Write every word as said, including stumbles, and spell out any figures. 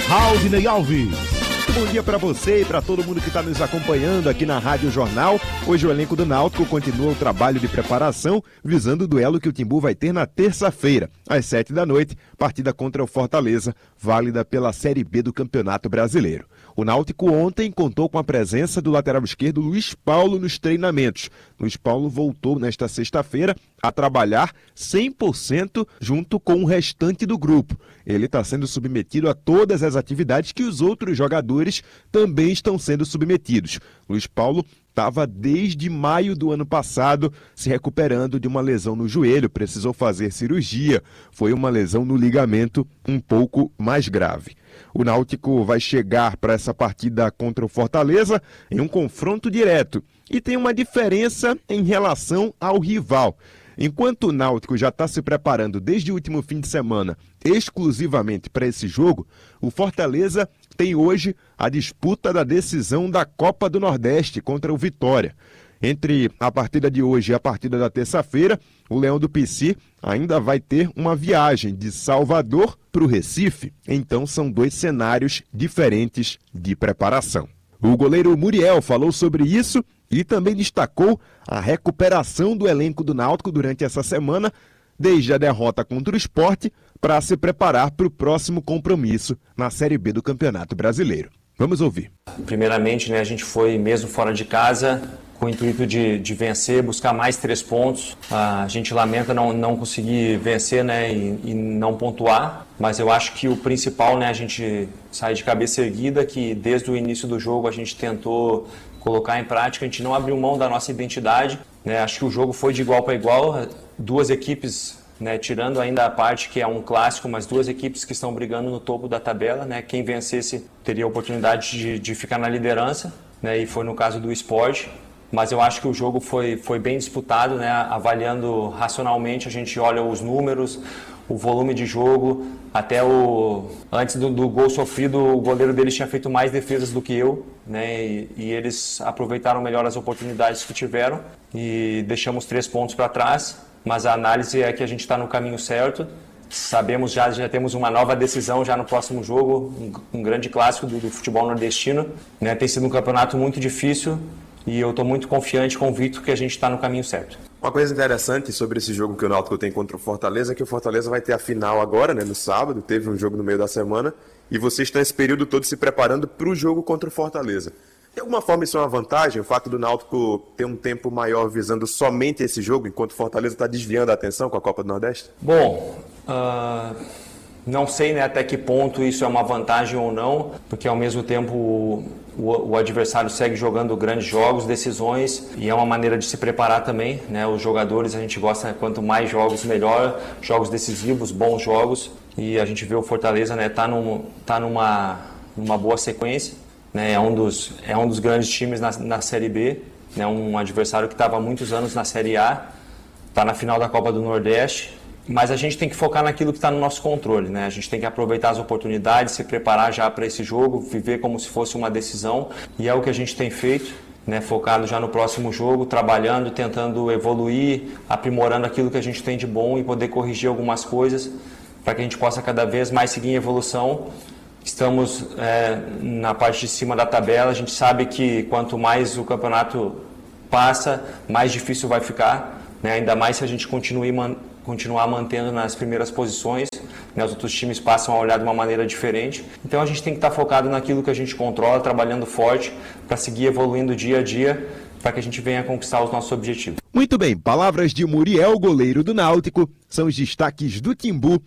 Raudinei Alves. Bom dia para você e para todo mundo que está nos acompanhando aqui na Rádio Jornal. Hoje o elenco do Náutico continua o trabalho de preparação visando o duelo que o Timbu vai ter na terça-feira, às sete da noite, partida contra o Fortaleza, válida pela Série B do Campeonato Brasileiro. O Náutico ontem contou com a presença do lateral esquerdo Luiz Paulo nos treinamentos. Luiz Paulo voltou nesta sexta-feira a trabalhar cem por cento junto com o restante do grupo. Ele está sendo submetido a todas as atividades que os outros jogadores também estão sendo submetidos. Luiz Paulo estava desde maio do ano passado se recuperando de uma lesão no joelho, precisou fazer cirurgia. Foi uma lesão no ligamento um pouco mais grave. O Náutico vai chegar para essa partida contra o Fortaleza em um confronto direto e tem uma diferença em relação ao rival. Enquanto o Náutico já está se preparando desde o último fim de semana exclusivamente para esse jogo, o Fortaleza tem hoje a disputa da decisão da Copa do Nordeste contra o Vitória. Entre a partida de hoje e a partida da terça-feira, o Leão do Pici ainda vai ter uma viagem de Salvador para o Recife. Então são dois cenários diferentes de preparação. O goleiro Muriel falou sobre isso e também destacou a recuperação do elenco do Náutico durante essa semana, desde a derrota contra o Sport, para se preparar para o próximo compromisso na Série B do Campeonato Brasileiro. Vamos ouvir. Primeiramente, né, a gente foi mesmo fora de casa com o intuito de, de vencer, buscar mais três pontos. A gente lamenta não, não conseguir vencer, né, e, e não pontuar, mas eu acho que o principal, né, a gente sair de cabeça erguida, que desde o início do jogo a gente tentou colocar em prática, a gente não abriu mão da nossa identidade, né, acho que o jogo foi de igual para igual, duas equipes, né, tirando ainda a parte que é um clássico, mas duas equipes que estão brigando no topo da tabela, né, quem vencesse teria a oportunidade de, de ficar na liderança, né, e foi no caso do Sport. Mas eu acho que o jogo foi, foi bem disputado, né? Avaliando racionalmente, a gente olha os números, o volume de jogo, até o antes do, do gol sofrido, o goleiro deles tinha feito mais defesas do que eu, né? E, e eles aproveitaram melhor as oportunidades que tiveram e deixamos três pontos para trás, mas a análise é que a gente está no caminho certo. Sabemos já, já temos uma nova decisão já no próximo jogo, um, um grande clássico do, do futebol nordestino, né? Tem sido um campeonato muito difícil, e eu estou muito confiante e convicto que a gente está no caminho certo. Uma coisa interessante sobre esse jogo que o Náutico tem contra o Fortaleza é que o Fortaleza vai ter a final agora, né, no sábado, teve um jogo no meio da semana, e vocês estão esse período todo se preparando para o jogo contra o Fortaleza. De alguma forma isso é uma vantagem, o fato do Náutico ter um tempo maior visando somente esse jogo, enquanto o Fortaleza está desviando a atenção com a Copa do Nordeste? Bom, uh, não sei, né, até que ponto isso é uma vantagem ou não, porque ao mesmo tempo o, o, o adversário segue jogando grandes jogos, decisões, e é uma maneira de se preparar também, né? Os jogadores, a gente gosta, quanto mais jogos melhor, jogos decisivos, bons jogos, e a gente vê o Fortaleza, né, tá, num, tá numa, numa boa sequência, né? É um dos, é um dos grandes times na, na Série B, né? Um adversário que estava há muitos anos na Série A, está na final da Copa do Nordeste. Mas a gente tem que focar naquilo que está no nosso controle, né? A gente tem que aproveitar as oportunidades, se preparar já para esse jogo, viver como se fosse uma decisão, e é o que a gente tem feito, né? Focado já no próximo jogo, trabalhando, tentando evoluir, aprimorando aquilo que a gente tem de bom e poder corrigir algumas coisas para que a gente possa cada vez mais seguir em evolução. Estamos é, na parte de cima da tabela, a gente sabe que quanto mais o campeonato passa, mais difícil vai ficar, né? Ainda mais se a gente continue man- continuar mantendo nas primeiras posições, né? Os outros times passam a olhar de uma maneira diferente. Então a gente tem que estar focado naquilo que a gente controla, trabalhando forte para seguir evoluindo dia a dia, para que a gente venha conquistar os nossos objetivos. Muito bem, palavras de Muriel, goleiro do Náutico, são os destaques do Timbu